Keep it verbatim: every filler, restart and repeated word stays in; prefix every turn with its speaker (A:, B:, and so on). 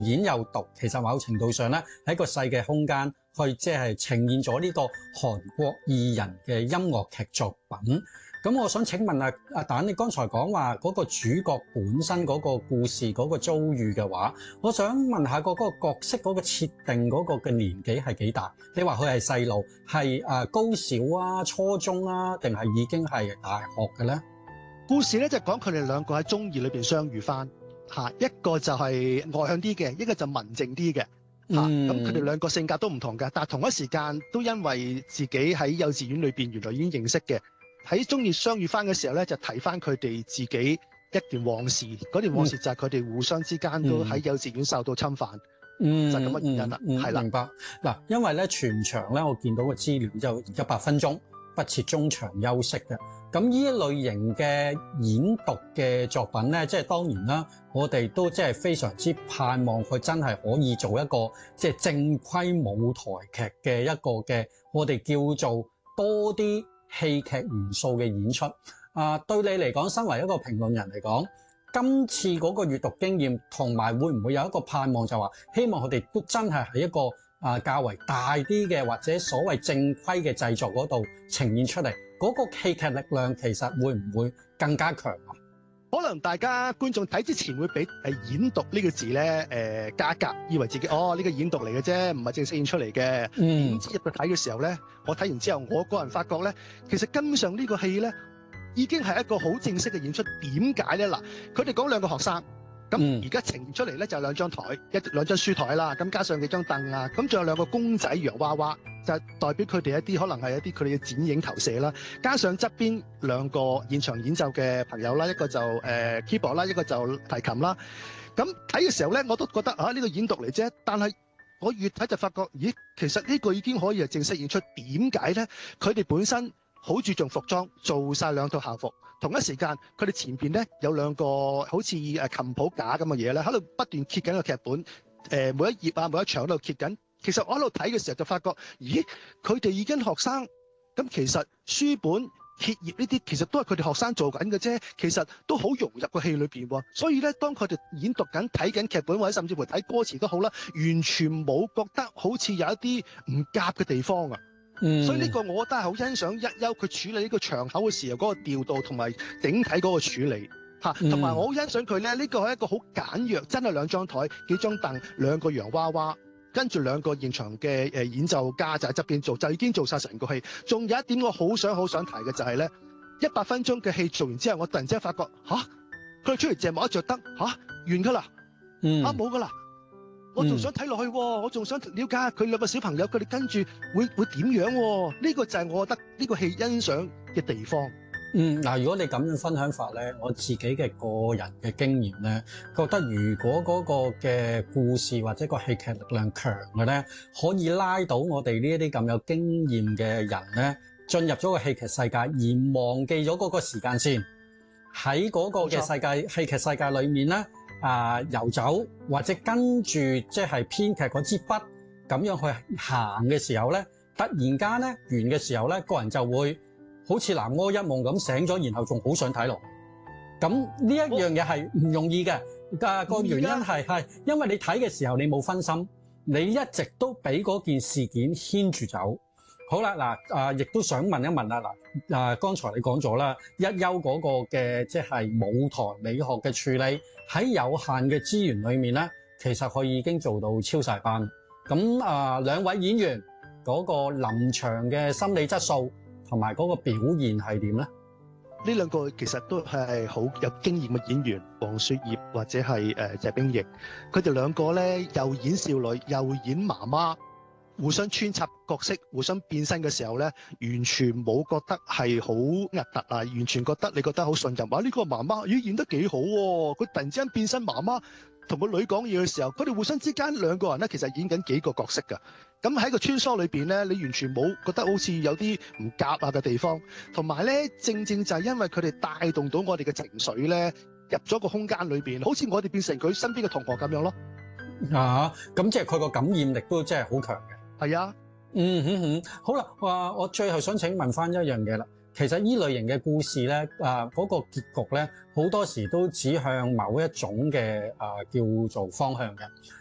A: 演有讀，其實某程度上咧喺個細嘅空間去即係呈現咗呢個韓國二人嘅音樂劇作品。咁我想請問啊，阿蛋，你剛才講話嗰個主角本身嗰個故事嗰個遭遇嘅話，我想問下個嗰個角色嗰個設定嗰個嘅年紀係幾大？你話佢係細路，係誒高小啊、初中啊，定係已經係大學嘅咧？
B: 故事咧就講佢哋兩個喺中二裏邊相遇翻，嚇一個就係外向啲嘅，一個就文靜啲嘅，嚇咁佢哋兩個性格都唔同嘅，但係同一時間都因為自己喺幼稚園裏邊原來已經認識嘅。喺中意相遇翻嘅時候咧，就提翻佢哋自己一段往事。嗰段往事就係佢哋互相之間都喺幼稚園受到侵犯，
A: 嗯、
B: 就係咁嘅原因啦。係、嗯、啦，
A: 明白嗱。因為咧全場咧，我見到個資料就一百分鐘，不設中場休息嘅。咁呢一類型嘅演讀嘅作品咧，即係當然啦，我哋都即係非常之盼望佢真係可以做一個即係正規舞台劇嘅一個嘅，我哋叫做多啲戲劇元素嘅演出。啊，對你嚟講，身為一個評論人嚟講，今次嗰個閱讀經驗同埋會唔會有一個盼望，就話希望佢哋都真係喺一個啊較為大啲嘅或者所謂正規嘅製作嗰度呈現出嚟，嗰個戲劇力量其實會唔會更加強啊？
B: 可能大家觀眾睇之前會俾誒演讀呢個字咧誒加格，以為自己哦呢個演讀嚟嘅啫，唔係正式演出嚟嘅。嗯，點知入去睇嘅時候咧，我睇完之後，我個人發覺咧，其實根本上呢個戲咧已經係一個好正式嘅演出。點解咧？嗱，佢哋講兩個學生。咁而家呈現出嚟咧就兩張台，一兩張書台啦，咁加上幾張凳啊，咁仲有兩個公仔洋娃娃，就係代表佢哋一啲可能係一啲佢哋嘅剪影投射啦。加上側邊兩個現場演奏嘅朋友啦，一個就誒、呃、keyboard 啦，一個就提琴啦。咁睇嘅時候咧，我都覺得啊呢、呢個演讀嚟啫，但係我越睇就發覺，咦，其實呢個已經可以係正式演出。點解咧？佢哋本身好注重服裝，做晒兩套校服。同一時間，佢哋前邊咧有兩個好似誒琴譜架咁嘅嘢咧，喺度不斷揭緊個劇本。誒、呃、每一頁啊，每一場喺度揭緊。其實我喺度睇嘅時候就發覺，咦，佢哋已經學生咁，其實書本揭頁呢啲其實都係佢哋學生做緊嘅啫。其實都好融入個戲裏邊喎。所以咧，當佢哋演讀緊、睇緊劇本或者甚至乎睇歌詞都好啦，完全冇覺得好似有一啲唔夾嘅地方啊。嗯、所以呢個我覺得係好欣賞一休佢處理呢個場口嘅時候嗰個調度同埋整體嗰個處理嚇，同埋、嗯、我好欣賞佢咧，呢個係一個好簡約，真係兩張台、幾張凳、兩個洋娃娃，跟住兩個現場嘅誒演奏家就喺側邊做，就已經做晒成個戲。仲有一點我好想好想提嘅就係咧，一百分鐘嘅戲做完之後，我突然之間發覺吓，佢哋出嚟淨係冇得着得吓，完㗎啦，嗯、啊冇㗎啦。我仲想睇落去喎，我仲想了解下佢兩個小朋友佢哋跟住會會點樣喎？呢個就係我覺得呢個戲欣賞嘅地方。
A: 嗯，嗱，如果你咁樣分享法咧，我自己嘅個人嘅經驗咧，覺得如果嗰個嘅故事或者個戲劇力量強嘅咧，可以拉到我哋呢一啲咁有經驗嘅人咧，進入咗個戲劇世界而忘記咗嗰個時間線，喺嗰個嘅世界戲劇世界裏面咧。啊，遊走或者跟住即係編劇嗰支筆咁樣去行嘅時候咧，突然間咧完嘅時候咧，個人就會好似南柯一夢咁醒咗，然後仲好想睇落。咁呢一樣嘢係唔容易嘅。啊，個原因係係因為你睇嘅時候你冇分心，你一直都俾嗰件事件牽住走。好啦，嗱，啊，亦都想問一問啦，嗱，啊，剛才你講咗啦，一休嗰個嘅即係舞台美學嘅處理喺有限嘅資源裏面咧，其實佢已經做到超晒班。咁啊，兩位演員嗰個臨場嘅心理質素同埋嗰個表現係點咧？
B: 呢兩個其實都係好有經驗嘅演員，黃雪葉或者係誒謝冰瑩，佢哋兩個咧又演少女又演媽媽。互相穿插角色、互相變身嘅時候咧，完全冇覺得係好核突啊！完全覺得你覺得好信任。話呢個媽媽咦演得幾好喎！佢突然之間變身媽媽同個女講嘢嘅時候，佢哋互相之間兩個人咧其實演緊幾個角色㗎。咁喺個穿梭裏邊咧，你完全冇覺得好似有啲唔夾啊嘅地方。同埋咧，正正就係因為佢哋帶動到我哋嘅情緒咧，入咗個空間裏邊，好似我哋變成佢身邊嘅同學咁樣咯。
A: 啊，咁即係佢個感染力都真係好強嘅。
B: 係啊，
A: 嗯哼哼，好啦，啊，我最後想請問翻一樣嘢啦。其實呢類型嘅故事咧，啊，嗰個結局咧，好多時都指向某一種嘅啊叫做方向嘅。